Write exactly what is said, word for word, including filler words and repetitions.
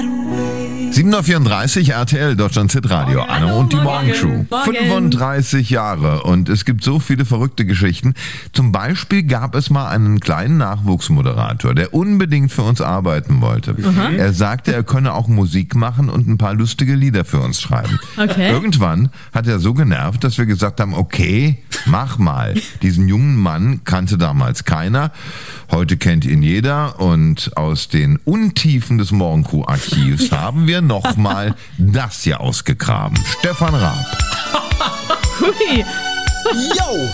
sieben Uhr vierunddreißig, R T L, Deutschland Hitradio, Anna und die Morgenshow. fünfunddreißig Jahre und es gibt so viele verrückte Geschichten. Zum Beispiel gab es mal einen kleinen Nachwuchsmoderator, der unbedingt für uns arbeiten wollte. Mhm. Er sagte, er könne auch Musik machen und ein paar lustige Lieder für uns schreiben. Okay. Irgendwann hat er so genervt, dass wir gesagt haben, okay, mach mal. Diesen jungen Mann kannte damals keiner. Heute kennt ihn jeder und aus den Untiefen des Morgenkuh-Archivs haben wir nochmal das hier ausgegraben. Stefan Raab. Hui. Yo!